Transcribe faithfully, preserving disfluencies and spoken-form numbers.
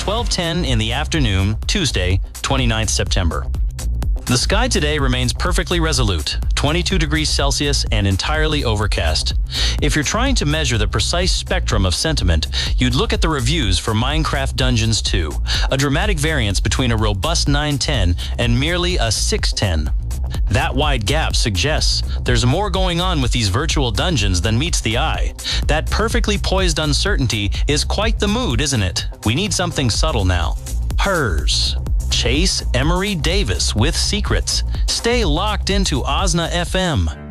twelve ten in the afternoon, Tuesday, twenty-ninth September. The sky today remains perfectly resolute, twenty-two degrees Celsius and entirely overcast. If you're trying to measure the precise spectrum of sentiment, you'd look at the reviews for Minecraft Dungeons two, a dramatic variance between a robust nine ten and merely a six ten. That wide gap suggests there's more going on with these virtual dungeons than meets the eye. That perfectly poised uncertainty is quite the mood, isn't it? We need something subtle now. Hers. Chase Emery Davis with Secrets. Stay locked into O S N A F M.